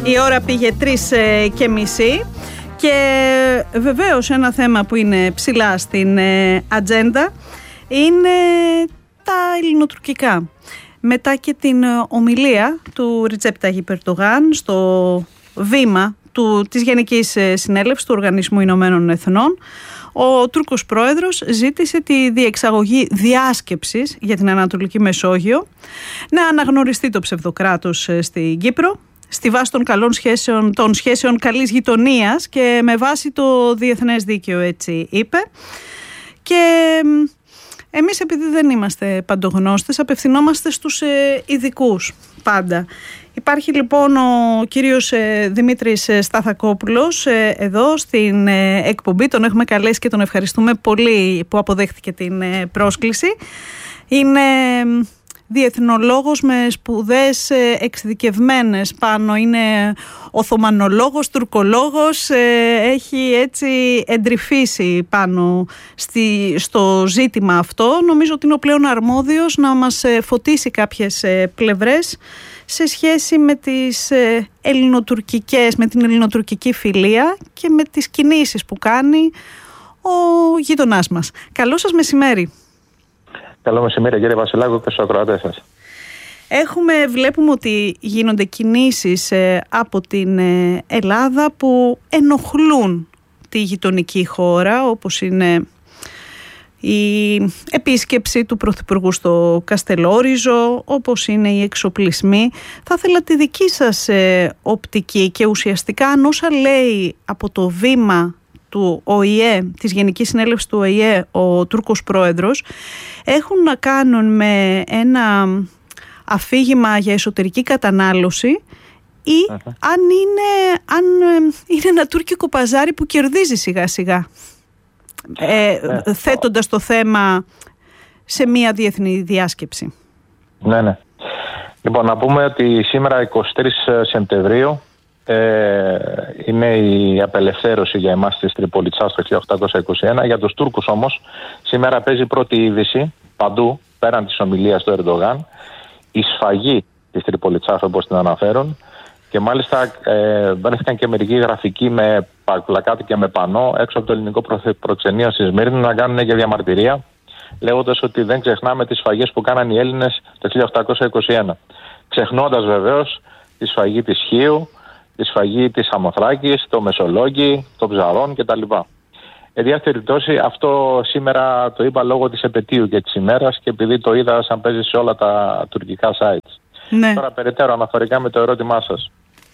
Η ώρα πήγε 3:30 και βεβαίως ένα θέμα που είναι ψηλά στην ατζέντα είναι τα ελληνοτουρκικά. Μετά και την ομιλία του Ρετζέπ Ταγιπ Ερντογάν στο βήμα της Γενικής Συνέλευσης του Οργανισμού Ηνωμένων Εθνών, ο Τούρκος πρόεδρος ζήτησε τη διεξαγωγή διάσκεψης για την Ανατολική Μεσόγειο, να αναγνωριστεί το ψευδοκράτος στην Κύπρο, στη βάση των καλών σχέσεων, των σχέσεων καλής γειτονίας και με βάση το διεθνές δίκαιο, έτσι είπε. Και εμείς, επειδή δεν είμαστε παντογνώστες, απευθυνόμαστε στους ειδικούς πάντα. Υπάρχει λοιπόν ο κύριος Δημήτρης Σταθακόπουλος εδώ στην εκπομπή. Τον έχουμε καλέσει και τον ευχαριστούμε πολύ που αποδέχτηκε την πρόσκληση. Είναι διεθνολόγος με σπουδές εξειδικευμένες πάνω. Είναι Οθωμανολόγος, Τουρκολόγος. Έχει έτσι εντρυφήσει πάνω στο ζήτημα αυτό. Νομίζω ότι είναι ο πλέον αρμόδιος να μας φωτίσει κάποιες πλευρές σε σχέση με τις ελληνοτουρκικές, με την ελληνοτουρκική φιλία και με τις κινήσεις που κάνει ο γείτονάς μας. Καλό σας μεσημέρι. Καλό μεσημέρι κύριε Βασιλάκου και στους ακροατές σας. Βλέπουμε ότι γίνονται κινήσεις από την Ελλάδα που ενοχλούν τη γειτονική χώρα, όπως είναι η επίσκεψη του Πρωθυπουργού στο Καστελόριζο, όπως είναι οι εξοπλισμοί. Θα ήθελα τη δική σας οπτική και ουσιαστικά αν όσα λέει από το βήμα του ΟΗΕ, της Γενικής Συνέλευσης του ΟΗΕ, ο Τούρκος πρόεδρος, έχουν να κάνουν με ένα αφήγημα για εσωτερική κατανάλωση ή αν είναι ένα τουρκικό παζάρι που κερδίζει σιγά σιγά, θέτοντας το θέμα σε μια διεθνή διάσκεψη. Ναι. Λοιπόν, να πούμε ότι σήμερα 23 Σεπτεμβρίου είναι η απελευθέρωση για εμάς της Τριπολιτσάς το 1821. Για τους Τούρκους όμως σήμερα παίζει πρώτη είδηση παντού, πέραν της ομιλίας του Ερντογάν, η σφαγή της Τριπολιτσάς όπως την αναφέρουν, και μάλιστα βρέθηκαν και μερικοί γραφικοί με πλακάτι και με πανό έξω από το ελληνικό προξενείο στη Σμύρνη να κάνουν για διαμαρτυρία, λέγοντας ότι δεν ξεχνάμε τις σφαγές που κάναν οι Έλληνες το 1821, ξεχνώντας βεβαίως τη σφαγή της Χίου, τη σφαγή της Σαμοθράκης, το Μεσολόγγι, των Ψαρών κτλ. Εν διάφορη περιπτώσει, αυτό σήμερα το είπα λόγω της επετείου και της ημέρας και επειδή το είδα σαν παίζει σε όλα τα τουρκικά sites. Ναι. Τώρα περαιτέρω αναφορικά με το ερώτημά σας.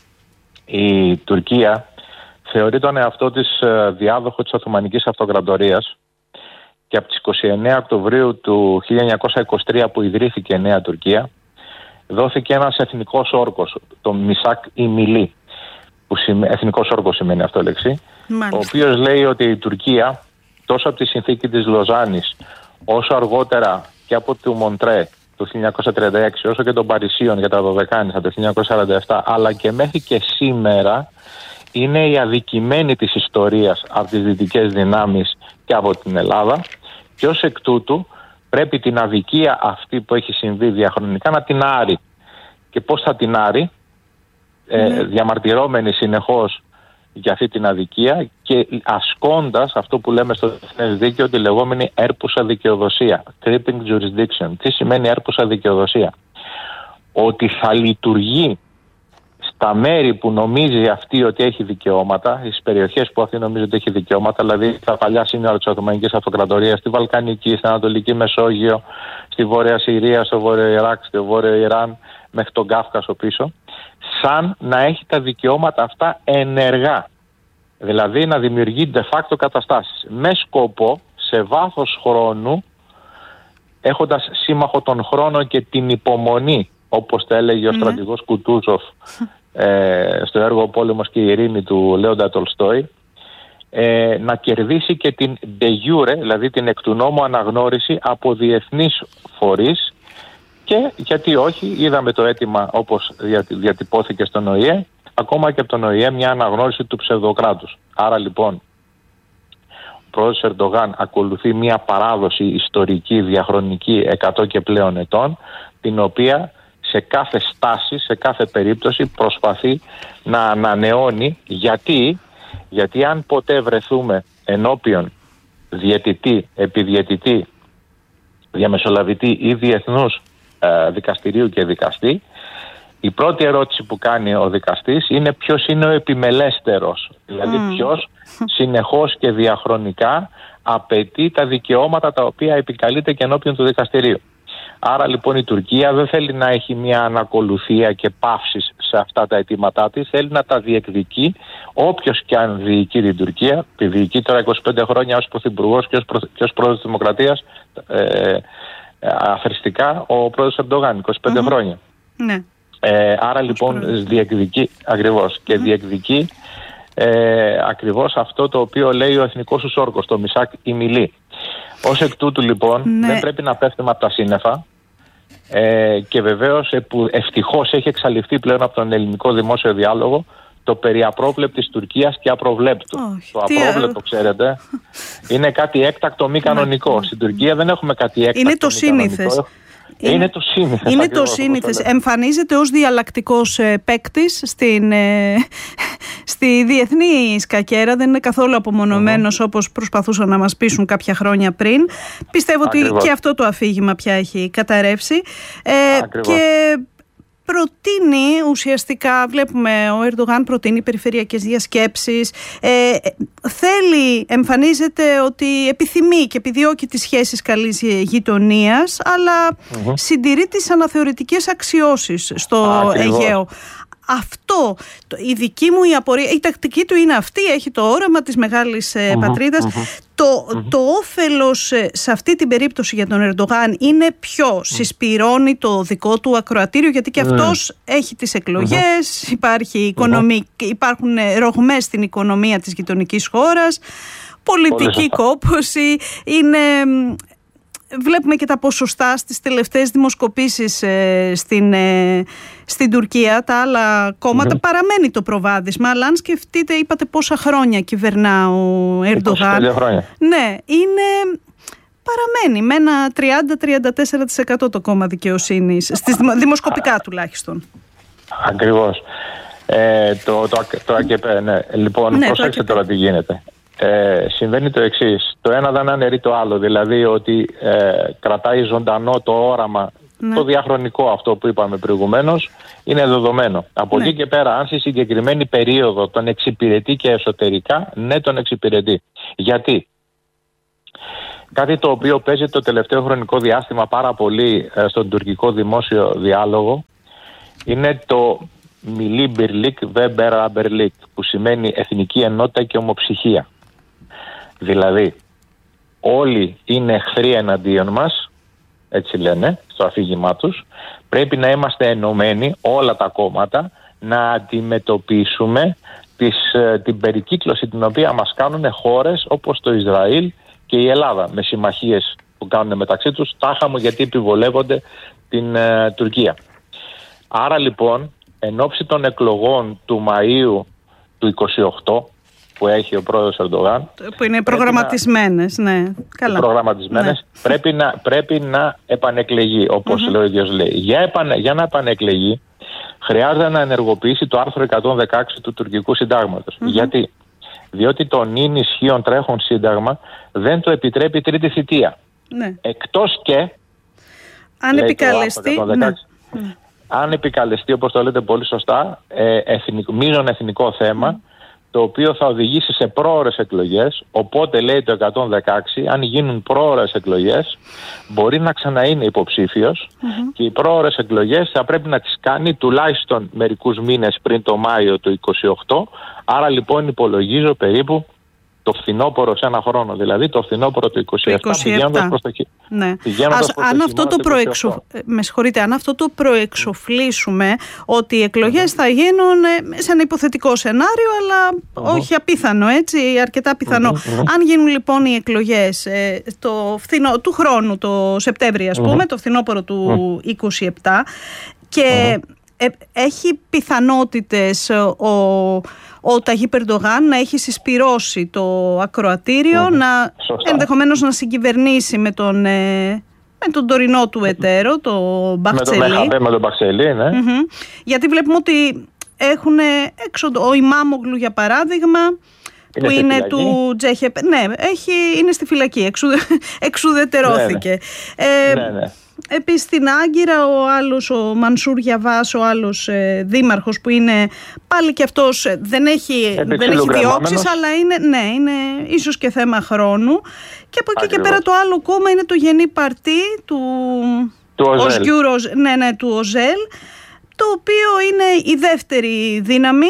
Η Τουρκία θεωρεί τον εαυτό της διάδοχο της Οθωμανικής Αυτοκρατορίας και από τις 29 Οκτωβρίου του 1923 που ιδρύθηκε η Νέα Τουρκία δόθηκε ένας εθνικός όρκος, το Μισάκ ή Μιλή, που εθνικός όρκος σημαίνει αυτό λέξη, ο οποίος λέει ότι η Τουρκία τόσο από τη συνθήκη της Λοζάνης όσο αργότερα και από το Μοντρέ το 1936 όσο και των Παρισίων για τα Δωδεκάνησα το 1947 αλλά και μέχρι και σήμερα είναι η αδικημένη της ιστορίας από τις δυτικές δυνάμεις και από την Ελλάδα και ως εκ τούτου πρέπει την αδικία αυτή που έχει συμβεί διαχρονικά να την άρει. Και πώς θα την άρει? Διαμαρτυρώμενοι συνεχώς για αυτή την αδικία και ασκώντας αυτό που λέμε στο διεθνές δίκαιο, τη λεγόμενη έρπουσα δικαιοδοσία, creeping jurisdiction. Τι σημαίνει έρπουσα δικαιοδοσία? Ότι θα λειτουργεί στα μέρη που νομίζει αυτή ότι έχει δικαιώματα, στις περιοχές που αυτή νομίζει ότι έχει δικαιώματα, δηλαδή στα παλιά σύνορα της Οθωμανικής Αυτοκρατορίας, στη Βαλκανική, στην Ανατολική Μεσόγειο, στη Βόρεια Συρία, στο Βόρειο Ιράκ, στο Βόρειο Ιράν, μέχρι τον Κάφκασο πίσω, σαν να έχει τα δικαιώματα αυτά ενεργά. Δηλαδή να δημιουργεί de facto καταστάσεις. Με σκοπό, σε βάθος χρόνου, έχοντας σύμμαχο τον χρόνο και την υπομονή, όπως τα έλεγε ο στρατηγός Κουτούζοφ στο έργο «Ο πόλεμος και η ειρήνη» του Λέοντα Τολστόη, να κερδίσει και την de jure, δηλαδή την εκ του νόμου αναγνώριση από διεθνείς φορείς. Και γιατί όχι, είδαμε το αίτημα όπως διατυπώθηκε στον ΟΗΕ, ακόμα και από τον ΟΗΕ μια αναγνώριση του ψευδοκράτους. Άρα λοιπόν ο πρόεδρος Ερντογάν ακολουθεί μια παράδοση ιστορική, διαχρονική 100 και πλέον ετών, την οποία σε κάθε στάση, σε κάθε περίπτωση προσπαθεί να ανανεώνει. Γιατί αν ποτέ βρεθούμε ενώπιον διαιτητή, επιδιαιτητή, διαμεσολαβητή ή διεθνούς δικαστηρίου και δικαστή, η πρώτη ερώτηση που κάνει ο δικαστής είναι ποιος είναι ο επιμελέστερος. Δηλαδή ποιος συνεχώς και διαχρονικά απαιτεί τα δικαιώματα τα οποία επικαλείται και ενώπιον του δικαστηρίου. Άρα λοιπόν η Τουρκία δεν θέλει να έχει μια ανακολουθία και παύσεις σε αυτά τα αιτήματά της, θέλει να τα διεκδικεί όποιος και αν διοικεί την Τουρκία. Τη διοικεί τώρα 25 χρόνια ως πρωθυπουργός και ως πρόεδρος της Δημοκρατίας, αθρηστικά ο πρόεδρος Ερντογάν, 25 χρόνια. Ναι. Άρα λοιπόν διεκδικεί ακριβώς και διεκδικεί ακριβώς αυτό το οποίο λέει ο εθνικός τους όρκος, το Μισάκ Ιμιλή. Ως εκ τούτου λοιπόν δεν πρέπει να πέφτουμε από τα σύννεφα και βεβαίως που ευτυχώς έχει εξαλειφθεί πλέον από τον ελληνικό δημόσιο διάλογο το περί απρόβλεπτης Τουρκίας και απροβλέπτου. Το απρόβλεπτο, ξέρετε, είναι κάτι έκτακτο μη κανονικό. Στην Τουρκία δεν έχουμε κάτι έκτακτο. Είναι το σύνηθες. Είναι το σύνηθες. Είναι το σύνηθες. Εμφανίζεται ως διαλλακτικός παίκτης στη διεθνή σκακέρα. Δεν είναι καθόλου απομονωμένος όπως προσπαθούσαν να μας πείσουν κάποια χρόνια πριν. Πιστεύω ότι και αυτό το αφήγημα πια έχει καταρρεύσει. Και προτείνει ουσιαστικά, βλέπουμε ο Ερντογάν προτείνει περιφερειακές διασκέψεις, εμφανίζεται ότι επιθυμεί και επιδιώκει τις σχέσεις καλής γειτονίας, αλλά συντηρεί τις αναθεωρητικές αξιώσεις στο Αιγαίο. Αυτό, η δική μου η απορία, η τακτική του είναι αυτή, έχει το όραμα της μεγάλης πατρίδας. Το όφελος σε αυτή την περίπτωση για τον Ερντογάν είναι ποιο? Συσπυρώνει το δικό του ακροατήριο, γιατί και αυτός έχει τις εκλογές, υπάρχουν ρογμές στην οικονομία της γειτονικής χώρας, πολιτική κόπωση, βλέπουμε και τα ποσοστά στις τελευταίες δημοσκοπήσεις στην Τουρκία. Τα άλλα κόμματα παραμένει το προβάδισμα, αλλά αν σκεφτείτε, είπατε πόσα χρόνια κυβερνά ο Ερντογάν. 25 χρόνια. Ναι, παραμένει με ένα 30-34% το κόμμα δικαιοσύνης, δημοσκοπικά τουλάχιστον. Ακριβώς. Το ΑΚΠ, ναι. Λοιπόν, προσέξτε τώρα τι γίνεται. Συμβαίνει το εξής. Το ένα δεν αναιρεί το άλλο. Δηλαδή ότι κρατάει ζωντανό το όραμα, το διαχρονικό αυτό που είπαμε προηγουμένως, είναι δεδομένο. Από εκεί και πέρα, αν στη συγκεκριμένη περίοδο τον εξυπηρετεί και εσωτερικά, ναι, τον εξυπηρετεί. Γιατί? Κάτι το οποίο παίζει το τελευταίο χρονικό διάστημα πάρα πολύ στον τουρκικό δημόσιο διάλογο είναι το Μιλί Μπιρλίκ Βε Μπεραμπερλίκ, που σημαίνει εθνική ενότητα και ομοψυχία. Δηλαδή, όλοι είναι εχθροί εναντίον μας, έτσι λένε στο αφήγημά τους. Πρέπει να είμαστε ενωμένοι όλα τα κόμματα, να αντιμετωπίσουμε την περικύκλωση την οποία μας κάνουν χώρες όπως το Ισραήλ και η Ελλάδα, με συμμαχίες που κάνουν μεταξύ τους, τάχα μου γιατί επιβολεύονται την Τουρκία. Άρα λοιπόν, εν ώψη των εκλογών του Μαΐου του 28 που έχει ο πρόεδρος Ερντογάν, που είναι προγραμματισμένες, προγραμματισμένες, πρέπει να επανεκλεγεί, όπως λέει ο ίδιος λέει. Για να επανεκλεγεί χρειάζεται να ενεργοποιήσει το άρθρο 116 του τουρκικού συντάγματος. Γιατί? Διότι το νυν ισχύον τρέχον σύνταγμα δεν το επιτρέπει τρίτη θητεία. Εκτός και αν επικαλεστεί, αν επικαλεστεί, όπως το λέτε πολύ σωστά, μείζον εθνικό θέμα, το οποίο θα οδηγήσει σε πρόωρες εκλογές. Οπότε λέει το 116, αν γίνουν πρόωρες εκλογές, μπορεί να ξαναείνει υποψήφιος και οι πρόωρες εκλογές θα πρέπει να τις κάνει τουλάχιστον μερικούς μήνες πριν το Μάιο του 28. Άρα λοιπόν υπολογίζω περίπου το φθινόπωρο σε ένα χρόνο, δηλαδή το φθινόπωρο του 27, πηγαίνοντας προς το αν αυτό το προεξοφλήσουμε, ότι οι εκλογές θα γίνουν σε ένα υποθετικό σενάριο, αλλά όχι απίθανο, έτσι, αρκετά πιθανό. Αν γίνουν λοιπόν οι εκλογές του χρόνου, το Σεπτέμβριο ας πούμε, το φθινόπωρο του 27, και έχει πιθανότητες ο Ταγίπ Ερντογάν να έχει συσπυρώσει το ακροατήριο, ενδεχομένως να συγκυβερνήσει με τον τωρινό του εταίρο, το Μπαχτσελί. Με τον Μπαχτσελί, ναι. Γιατί βλέπουμε ότι έχουν έξω ο Ιμάμογλου, για παράδειγμα, που είναι του Τζέχεπ. Ναι, είναι στη φυλακή, εξουδετερώθηκε. Ναι. Επίσης στην Άγκυρα ο άλλος, ο Μανσούρ Γιαβάς, ο άλλος δήμαρχος, που είναι πάλι και αυτός δεν έχει διώξεις, αλλά είναι ίσως και θέμα χρόνου. Και από εκεί και πέρα το άλλο κόμμα είναι το Γενή Παρτί του Οζέλ, το οποίο είναι η δεύτερη δύναμη.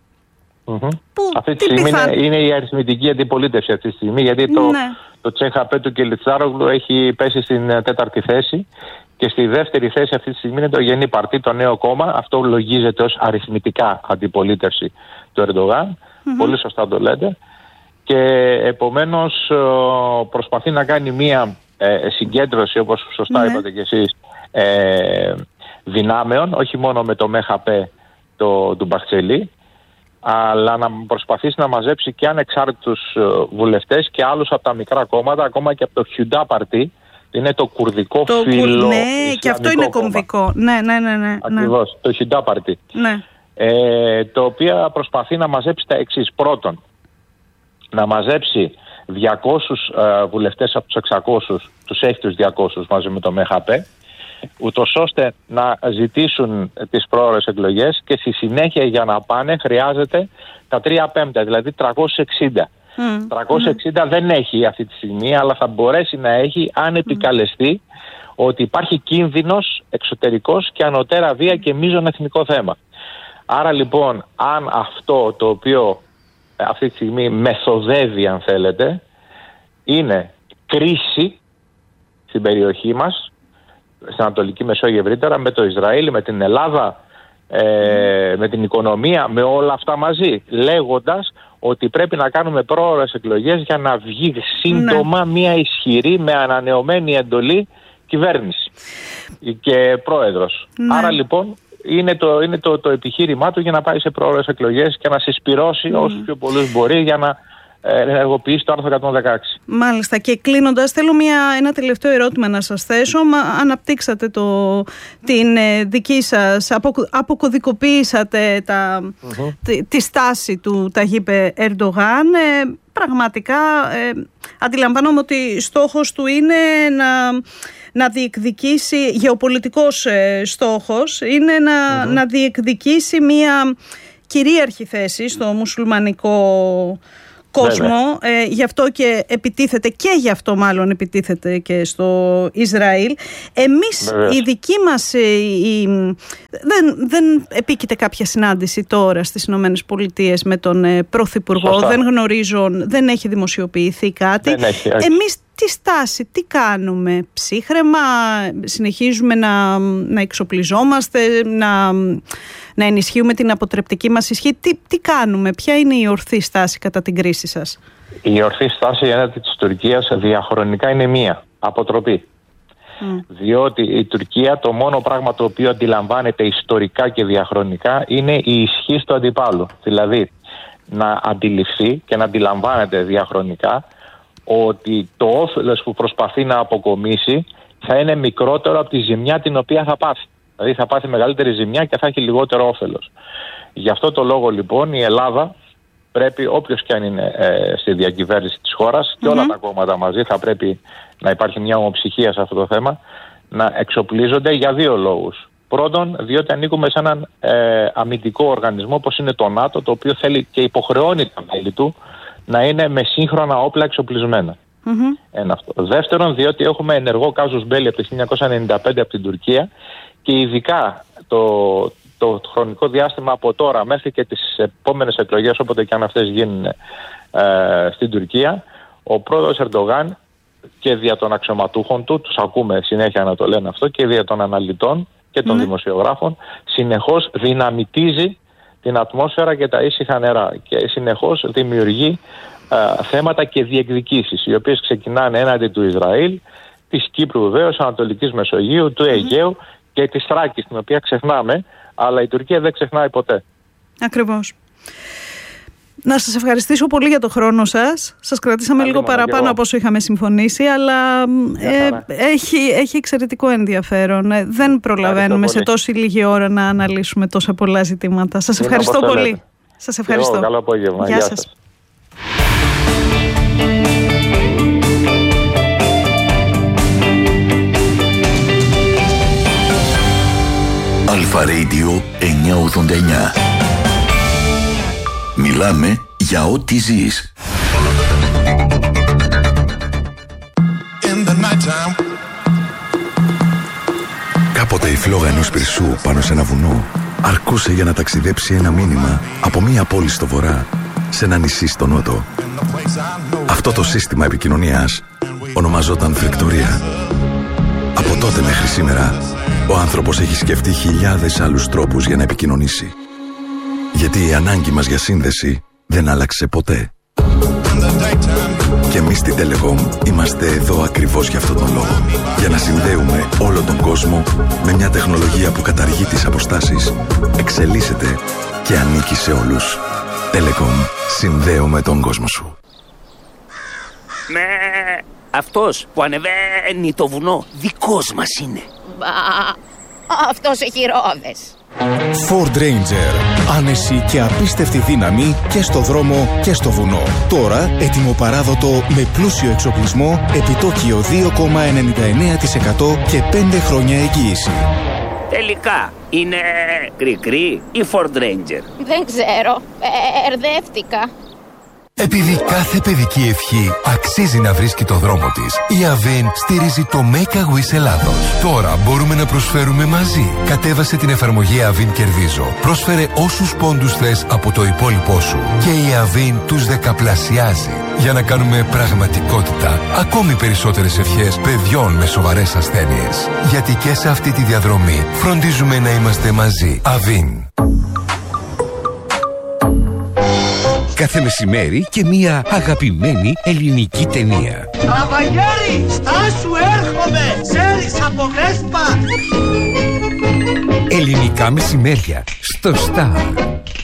Αυτή τη στιγμή είναι η αριθμητική αντιπολίτευση αυτή τη στιγμή, γιατί το Τσέχαπέ του Κελιτσάρογλου έχει πέσει στην τέταρτη θέση και στη δεύτερη θέση αυτή τη στιγμή είναι το Γενή Παρτί, το νέο κόμμα. Αυτό λογίζεται ως αριθμητικά αντιπολίτευση του Ερντογάν. Πολύ σωστά το λέτε. Και επομένως προσπαθεί να κάνει μία συγκέντρωση, όπως σωστά είπατε κι εσείς, δυνάμεων, όχι μόνο με το ΜΕΧΑΠΕ του Μπαχτσελί, αλλά να προσπαθήσει να μαζέψει και ανεξάρτητους βουλευτές και άλλους από τα μικρά κόμματα, ακόμα και από το Χιουντά Παρτί, είναι το κουρδικό φύλλο. Ναι, και αυτό είναι κομβικό. Ναι. Ακριβώς, το Χιουντά Παρτί. Ναι. Το οποίο προσπαθεί να μαζέψει τα εξής. Πρώτον, να μαζέψει 200 βουλευτές από τους 600, τους έχει τους 200 μαζί με το ΜΕΧΑΠΕ, ούτως ώστε να ζητήσουν τις πρόορες εκλογές, και στη συνέχεια για να πάνε χρειάζεται τα 3/5, δηλαδή 360. 360 δεν έχει αυτή τη στιγμή, αλλά θα μπορέσει να έχει αν επικαλεστεί ότι υπάρχει κίνδυνος εξωτερικός και ανωτέρα βία και μείζον εθνικό θέμα. Άρα λοιπόν, αν αυτό το οποίο αυτή τη στιγμή μεθοδεύει, αν θέλετε, είναι κρίση στην περιοχή μας, στην Ανατολική Μεσόγειο ευρύτερα, με το Ισραήλ, με την Ελλάδα, με την οικονομία, με όλα αυτά μαζί, λέγοντας ότι πρέπει να κάνουμε πρόορες εκλογές για να βγει σύντομα μια ισχυρή, με ανανεωμένη εντολή κυβέρνηση και πρόεδρος. Άρα λοιπόν είναι το επιχείρημά του για να πάει σε πρόορες εκλογές και να συσπυρώσει όσους πιο πολλούς μπορεί για να ενεργοποιήσει το άρθρο 116. Μάλιστα. Και κλείνοντας, θέλω ένα τελευταίο ερώτημα να σας θέσω. Αναπτύξατε την δική σας, αποκωδικοποιήσατε τη στάση του Ταγίπ Ερντογάν. Πραγματικά αντιλαμβάνομαι ότι στόχος του είναι να διεκδικήσει, γεωπολιτικός στόχος, είναι να διεκδικήσει μια κυρίαρχη θέση στο μουσουλμανικό κόσμο. Γι' αυτό και επιτίθεται, και γι' αυτό μάλλον επιτίθεται και στο Ισραήλ. Εμείς, η δική μας, δεν επίκειται κάποια συνάντηση τώρα στις Ηνωμένες Πολιτείες με τον Πρωθυπουργό. Δεν γνωρίζω, δεν έχει δημοσιοποιηθεί κάτι. Εμείς τι στάση, τι κάνουμε? Ψύχραιμα, συνεχίζουμε να εξοπλιζόμαστε, να ενισχύουμε την αποτρεπτική μας ισχύ? Τι κάνουμε, ποια είναι η ορθή στάση κατά την κρίση σας? Η ορθή στάση έναντι της Τουρκίας διαχρονικά είναι μία: αποτροπή. Διότι η Τουρκία, το μόνο πράγμα το οποίο αντιλαμβάνεται ιστορικά και διαχρονικά είναι η ισχύ του αντιπάλου. Δηλαδή να αντιληφθεί και να αντιλαμβάνεται διαχρονικά ότι το όφελος που προσπαθεί να αποκομίσει θα είναι μικρότερο από τη ζημιά την οποία θα πάθει. Δηλαδή θα πάθει μεγαλύτερη ζημιά και θα έχει λιγότερο όφελος. Γι' αυτό το λόγο λοιπόν η Ελλάδα πρέπει, όποιος και αν είναι στη διακυβέρνηση της χώρας, και όλα τα κόμματα μαζί, θα πρέπει να υπάρχει μια ομοψυχία σε αυτό το θέμα, να εξοπλίζονται για δύο λόγους. Πρώτον, διότι ανήκουμε σε έναν αμυντικό οργανισμό όπως είναι το ΝΑΤΟ, το οποίο θέλει και υποχρεώνει τα μέλη του να είναι με σύγχρονα όπλα εξοπλισμένα. Ένα αυτό. Δεύτερον, διότι έχουμε ενεργό κάζους μπέλι από το 1995 από την Τουρκία, και ειδικά το χρονικό διάστημα από τώρα μέχρι και τις επόμενες εκλογές, όποτε και αν αυτές γίνουν στην Τουρκία, ο πρόεδρος Ερντογάν και δια των αξιωματούχων του, τους ακούμε συνέχεια να το λένε αυτό, και δια των αναλυτών και των δημοσιογράφων, συνεχώς δυναμητίζει την ατμόσφαιρα και τα ήσυχα νερά και συνεχώς δημιουργεί θέματα και διεκδικήσεις, οι οποίες ξεκινάνε έναντι του Ισραήλ, της Κύπρου βεβαίως, Ανατολικής Μεσογείου, του Αιγαίου και της Θράκης, την οποία ξεχνάμε, αλλά η Τουρκία δεν ξεχνάει ποτέ. Ακριβώς. Να σας ευχαριστήσω πολύ για το χρόνο σας. Σας κρατήσαμε λίγο παραπάνω από όσο είχαμε συμφωνήσει, αλλά έχει εξαιρετικό ενδιαφέρον. Δεν προλαβαίνουμε σε τόση λίγη ώρα να αναλύσουμε τόσα πολλά ζητήματα. Σας ευχαριστώ πολύ. Σας ευχαριστώ. Καλό απόγευμα. Γεια σας. Αλφα Radio 989. Μιλάμε για ό,τι ζεις. Κάποτε η φλόγα ενός πυρσού πάνω σε ένα βουνό αρκούσε για να ταξιδέψει ένα μήνυμα από μία πόλη στο βορρά σε ένα νησί στο νότο. Αυτό το σύστημα επικοινωνίας ονομαζόταν φρικτορία. Από τότε μέχρι σήμερα ο άνθρωπος έχει σκεφτεί χιλιάδες άλλους τρόπους για να επικοινωνήσει. Γιατί η ανάγκη μας για σύνδεση δεν άλλαξε ποτέ. Και εμείς στην Telecom είμαστε εδώ ακριβώς για αυτόν τον λόγο. Για να συνδέουμε όλο τον κόσμο με μια τεχνολογία που καταργεί τις αποστάσεις, εξελίσσεται και ανήκει σε όλους. Telecom. Συνδέουμε τον κόσμο σου. Με αυτός που ανεβαίνει το βουνό δικός μας είναι. Αυτός έχει ρόδες. Ford Ranger. Άνεση και απίστευτη δύναμη και στο δρόμο και στο βουνό. Τώρα ετοιμοπαράδοτο με πλούσιο εξοπλισμό, επιτόκιο 2,99% και 5 χρόνια εγγύηση. Τελικά είναι κρικρί ή Ford Ranger? Δεν ξέρω. Ερδεύτηκα. Επειδή κάθε παιδική ευχή αξίζει να βρίσκει το δρόμο της, η Avin στηρίζει το Make a Wish Ελλάδος. Τώρα μπορούμε να προσφέρουμε μαζί. Κατέβασε την εφαρμογή Avin Κερδίζω. Πρόσφερε όσους πόντους θες από το υπόλοιπό σου και η Avin τους δεκαπλασιάζει. Για να κάνουμε πραγματικότητα ακόμη περισσότερες ευχές παιδιών με σοβαρές ασθένειες. Γιατί και σε αυτή τη διαδρομή φροντίζουμε να είμαστε μαζί. Avin. Κάθε μεσημέρι και μία αγαπημένη ελληνική ταινία. Καβαγιάρη, στάσου, έρχομαι! Ξέρεις από Βέσπα! Ελληνικά μεσημέρια στο Star.